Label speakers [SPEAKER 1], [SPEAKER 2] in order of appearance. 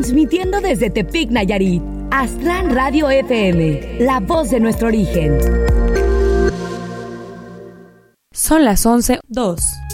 [SPEAKER 1] Transmitiendo desde Tepic, Nayarit. Aztlán Radio FM, la voz de nuestro origen.
[SPEAKER 2] Son las 11:02.